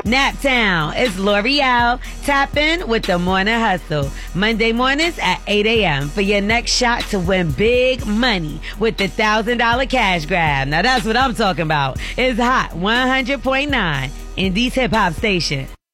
Naptown, it's L'Oreal. Tap in with the Morning Hustle. Monday mornings at 8 a.m. for your next shot to win big money with the $1,000 cash grab. Now that's what I'm talking about. It's Hot 100.9, Indie's hip hop station.